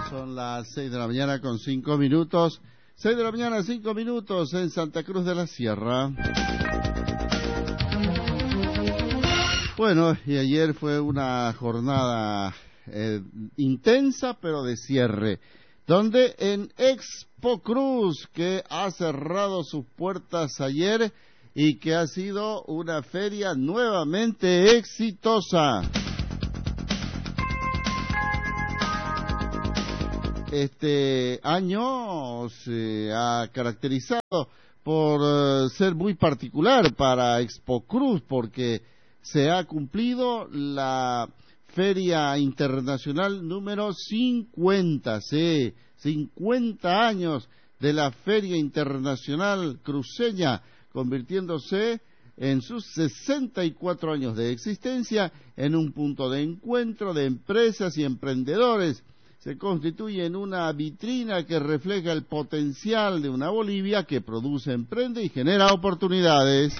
Son las 6 de la mañana con 5 minutos. 6 de la mañana, 5 minutos en Santa Cruz de la Sierra. Bueno, y ayer fue una jornada intensa, pero de cierre, donde en Expo Cruz, que ha cerrado sus puertas ayer y que ha sido una feria nuevamente exitosa. Este año se ha caracterizado por ser muy particular para Expo Cruz, porque se ha cumplido la Feria Internacional número 50, sí, 50 años de la Feria Internacional Cruceña, convirtiéndose en sus 64 años de existencia en un punto de encuentro de empresas y emprendedores. Se constituye en una vitrina que refleja el potencial de una Bolivia que produce, emprende y genera oportunidades.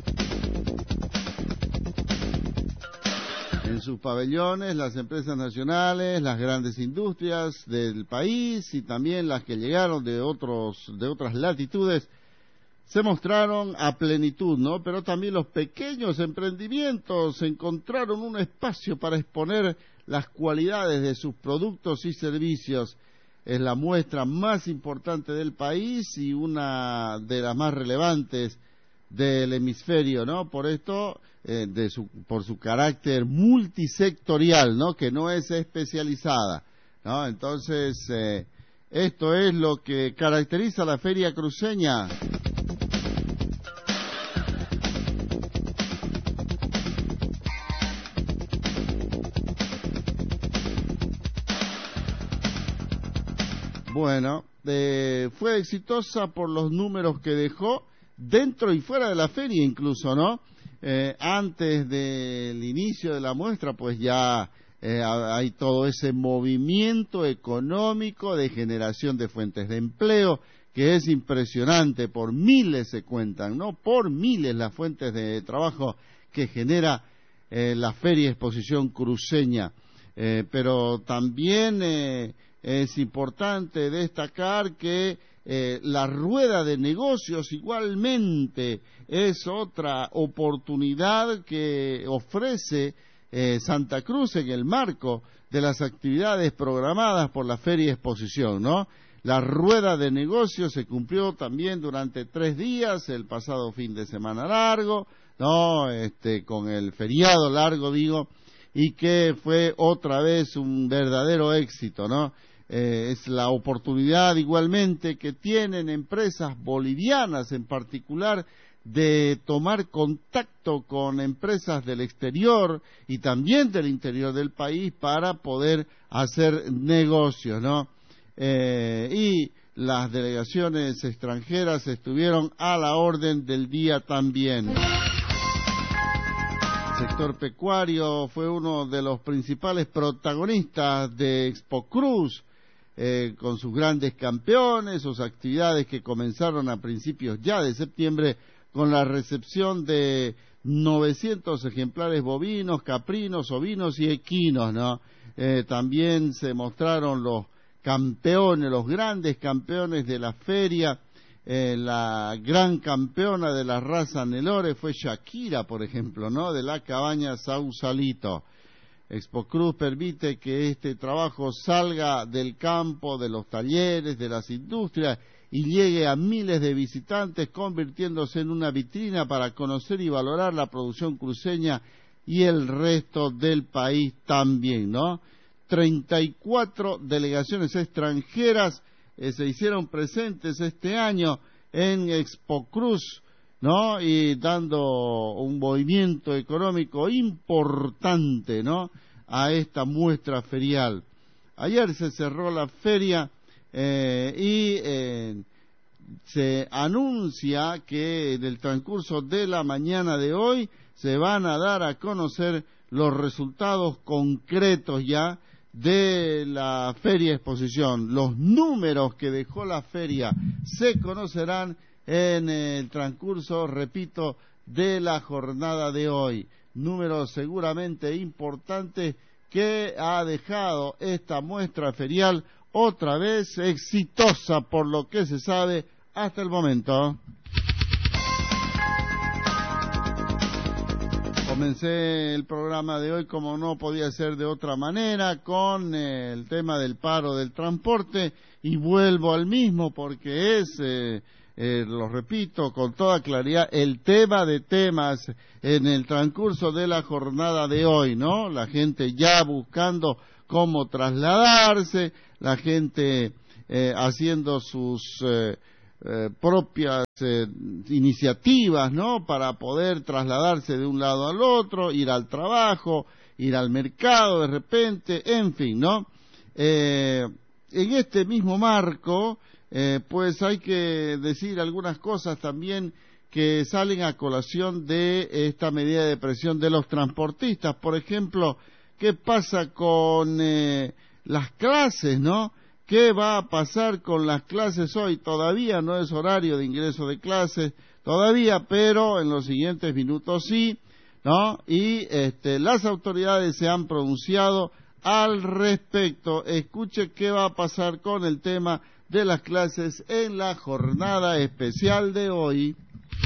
En sus pabellones, las empresas nacionales, las grandes industrias del país y también las que llegaron de otras latitudes se mostraron a plenitud, ¿no? Pero también los pequeños emprendimientos encontraron un espacio para exponer las cualidades de sus productos y servicios. Es la muestra más importante del país y una de las más relevantes del hemisferio, ¿no? Por esto, por su carácter multisectorial, ¿no? Que no es especializada, ¿no? Entonces, esto es lo que caracteriza a la Feria Cruceña. Bueno, fue exitosa por los números que dejó dentro y fuera de la feria incluso, ¿no? Antes del inicio de la muestra, pues ya hay todo ese movimiento económico de generación de fuentes de empleo, que es impresionante, por miles se cuentan, ¿no? Por miles las fuentes de trabajo que genera la Feria Exposición Cruceña. Pero también es importante destacar que la rueda de negocios igualmente es otra oportunidad que ofrece Santa Cruz en el marco de las actividades programadas por la Feria Exposición, ¿no? La rueda de negocios se cumplió también durante 3 días, el pasado fin de semana largo, ¿no? Con el feriado largo, digo, y que fue otra vez un verdadero éxito, ¿no? Es la oportunidad igualmente que tienen empresas bolivianas en particular de tomar contacto con empresas del exterior y también del interior del país para poder hacer negocios, ¿no? Y las delegaciones extranjeras estuvieron a la orden del día también. El sector pecuario fue uno de los principales protagonistas de Expo Cruz, con sus grandes campeones, sus actividades que comenzaron a principios ya de septiembre con la recepción de 900 ejemplares bovinos, caprinos, ovinos y equinos, ¿no? También se mostraron los campeones, los grandes campeones de la feria. La gran campeona de la raza Nelore fue Shakira, por ejemplo, ¿no? De la cabaña Sausalito. Expo Cruz permite que este trabajo salga del campo, de los talleres, de las industrias y llegue a miles de visitantes, convirtiéndose en una vitrina para conocer y valorar la producción cruceña y el resto del país también, ¿no? 34 delegaciones extranjeras se hicieron presentes este año en Expo Cruz, ¿no? Y dando un movimiento económico importante, ¿no? A esta muestra ferial. Ayer se cerró la feria y se anuncia que en el transcurso de la mañana de hoy se van a dar a conocer los resultados concretos ya de la Feria Exposición. Los números que dejó la feria se conocerán en el transcurso, repito, de la jornada de hoy. Números seguramente importantes que ha dejado esta muestra ferial otra vez exitosa por lo que se sabe hasta el momento. Comencé el programa de hoy, como no podía ser de otra manera, con el tema del paro del transporte, y vuelvo al mismo porque es, lo repito con toda claridad, el tema de temas en el transcurso de la jornada de hoy, ¿no? La gente ya buscando cómo trasladarse, la gente haciendo sus propias iniciativas, ¿no? Para poder trasladarse de un lado al otro, ir al trabajo, ir al mercado de repente, en fin, ¿no? En este mismo marco, pues hay que decir algunas cosas también que salen a colación de esta medida de presión de los transportistas. Por ejemplo, ¿qué pasa con las clases, no? ¿Qué va a pasar con las clases hoy? Todavía no es horario de ingreso de clases, todavía, pero en los siguientes minutos sí, ¿no? Y las autoridades se han pronunciado al respecto. Escuche qué va a pasar con el tema de las clases en la jornada especial de hoy.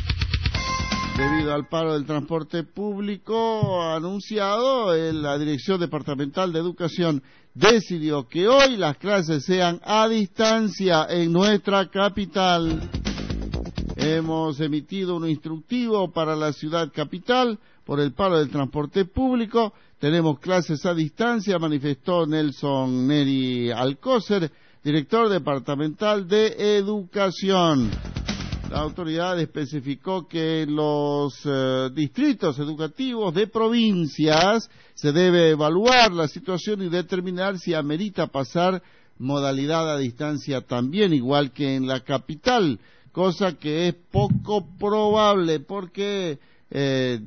Debido al paro del transporte público anunciado, la Dirección Departamental de Educación decidió que hoy las clases sean a distancia en nuestra capital. Hemos emitido un instructivo para la ciudad capital por el paro del transporte público. Tenemos clases a distancia, manifestó Nelson Neri Alcócer, director departamental de Educación. La autoridad especificó que en los distritos educativos de provincias se debe evaluar la situación y determinar si amerita pasar modalidad a distancia también, igual que en la capital, cosa que es poco probable porque es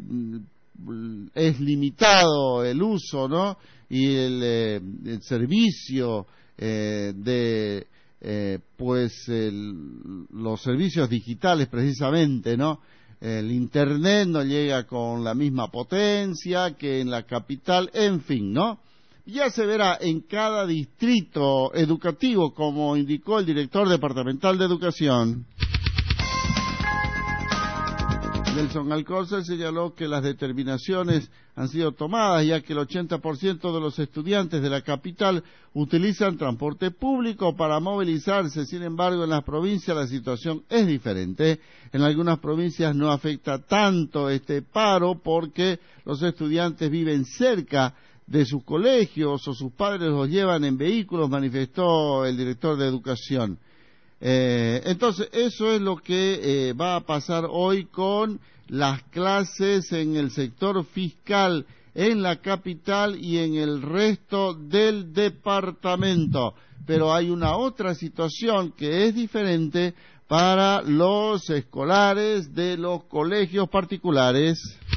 limitado el uso, ¿no? Y el servicio los servicios digitales precisamente, ¿no? El internet no llega con la misma potencia que en la capital, en fin, ¿no? Ya se verá en cada distrito educativo, como indicó el director departamental de Educación. Nelson Alcócer señaló que las determinaciones han sido tomadas, ya que el 80% de los estudiantes de la capital utilizan transporte público para movilizarse. Sin embargo, en las provincias la situación es diferente. En algunas provincias no afecta tanto este paro porque los estudiantes viven cerca de sus colegios o sus padres los llevan en vehículos, manifestó el director de Educación. Entonces, eso es lo que va a pasar hoy con las clases en el sector fiscal, en la capital y en el resto del departamento. Pero hay una otra situación que es diferente para los escolares de los colegios particulares.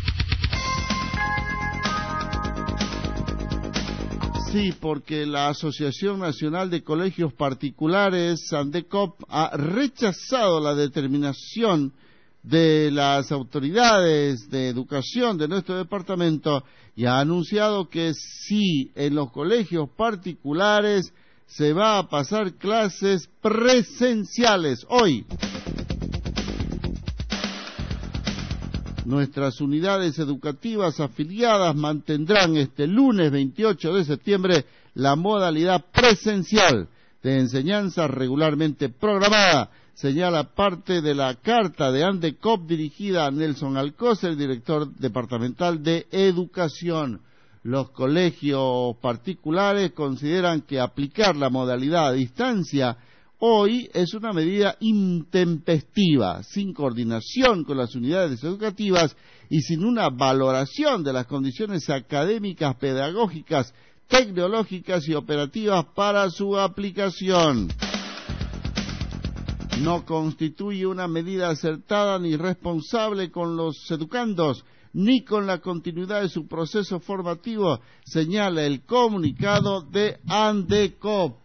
Sí, porque la Asociación Nacional de Colegios Particulares, ANDECOP, ha rechazado la determinación de las autoridades de educación de nuestro departamento y ha anunciado que sí, en los colegios particulares se va a pasar clases presenciales hoy. Nuestras unidades educativas afiliadas mantendrán este lunes 28 de septiembre la modalidad presencial de enseñanza regularmente programada, señala parte de la carta de ANDECOP dirigida a Nelson Alcócer, director departamental de Educación. Los colegios particulares consideran que aplicar la modalidad a distancia hoy es una medida intempestiva, sin coordinación con las unidades educativas y sin una valoración de las condiciones académicas, pedagógicas, tecnológicas y operativas para su aplicación. No constituye una medida acertada ni responsable con los educandos, ni con la continuidad de su proceso formativo, señala el comunicado de ANDECOP.